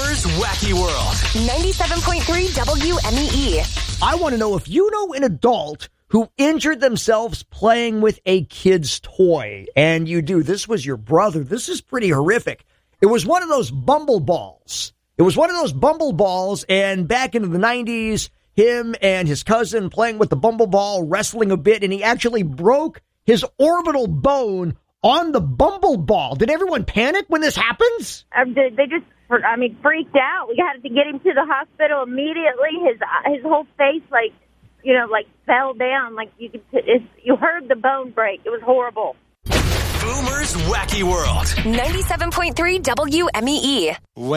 Boomer's Wacky World. 97.3 WMEE. I want to know if you know an adult who injured themselves playing with a kid's toy. And you do. This was your brother. This is pretty horrific. It was one of those bumble balls. And back into the 90s, him and his cousin playing with the bumble ball, wrestling a bit, and he actually broke his orbital bone on the bumble ball. Did everyone panic when this happens? They just, freaked out. We had to get him to the hospital immediately. His whole face, fell down. You heard the bone break. It was horrible. Boomer's Wacky World. 97.3 WMEE.